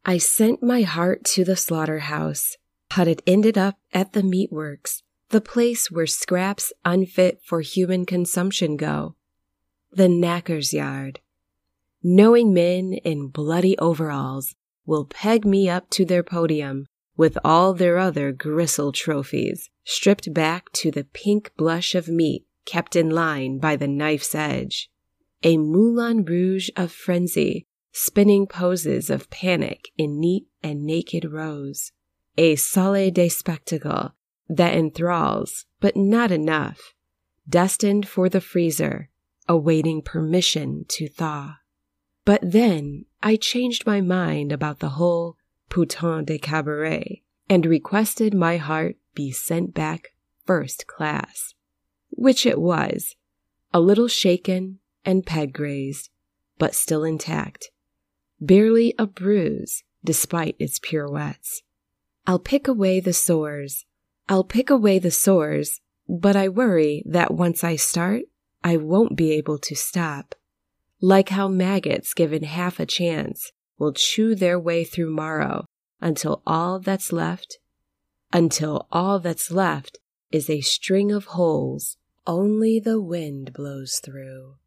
I sent my heart to the slaughterhouse, but it ended up at the meatworks, the place where scraps unfit for human consumption go. The knacker's yard. Knowing men in bloody overalls will peg me up to their podium with all their other gristle trophies, stripped back to the pink blush of meat kept in line by the knife's edge. A Moulin Rouge of frenzy, spinning poses of panic in neat and naked rows. A salle de spectacle that enthralls, but not enough, destined for the freezer, awaiting permission to thaw. But then I changed my mind about the whole putain de cabaret and requested my heart be sent back first class, which it was, a little shaken and peg-grazed, but still intact, barely a bruise despite its pirouettes. I'll pick away the sores, but I worry that once I start, I won't be able to stop. Like how maggots given half a chance will chew their way through marrow until all that's left is a string of holes only the wind blows through.